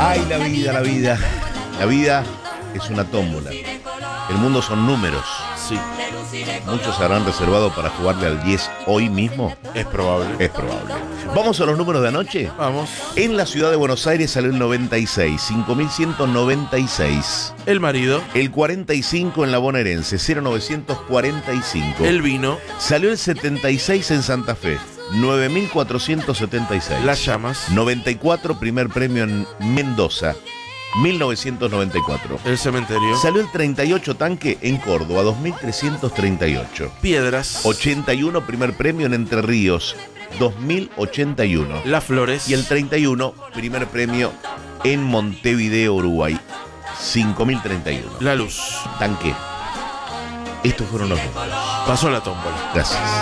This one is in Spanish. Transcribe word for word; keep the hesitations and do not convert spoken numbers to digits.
Ay, la vida, la vida. La vida es una tómbola. El mundo son números. Sí. Muchos se habrán reservado para jugarle al diez hoy mismo. Es probable. Es probable. ¿Vamos a los números de anoche? Vamos. En la ciudad de Buenos Aires salió el noventa y seis, cinco mil ciento noventa y seis. El marido. El cuarenta y cinco en la bonaerense, cero mil novecientos cuarenta y cinco. El vino. Salió el setenta y seis en Santa Fe, nueve mil cuatrocientos setenta y seis. Las llamas. noventa y cuatro, primer premio en Mendoza, mil novecientos noventa y cuatro. El cementerio. Salió el treinta y ocho tanque en Córdoba, dos mil trescientos treinta y ocho. Piedras. ochenta y uno, primer premio en Entre Ríos, dos mil ochenta y uno. Las flores. Y el treinta y uno, primer premio en Montevideo, Uruguay, cinco mil treinta y uno. La luz. Tanque. Estos fueron los números. Pasó la tómbola. Gracias.